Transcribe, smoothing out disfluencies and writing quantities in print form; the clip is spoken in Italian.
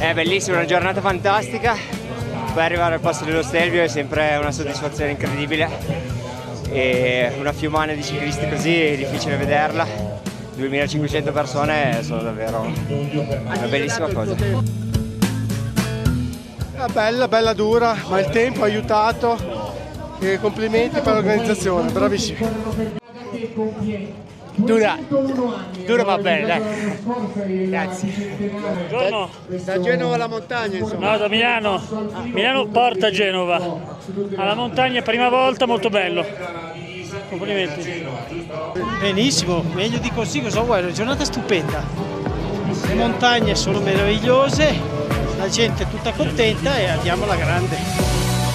È bellissima, una giornata fantastica, poi arrivare al passo dello Stelvio è sempre una soddisfazione incredibile e una fiumana di ciclisti così è difficile vederla, 2500 persone sono davvero una bellissima cosa. Bella, bella dura, ma il tempo ha aiutato e complimenti per l'organizzazione, bravissimi. Dura ma bene, dai. Grazie. Buongiorno. Da Genova alla montagna, insomma. No, da Milano. Milano porta Genova. Alla montagna prima volta, molto bello. Complimenti. Benissimo, meglio di così, cosa vuoi? Una giornata stupenda. Le montagne sono meravigliose, la gente è tutta contenta e andiamo alla grande.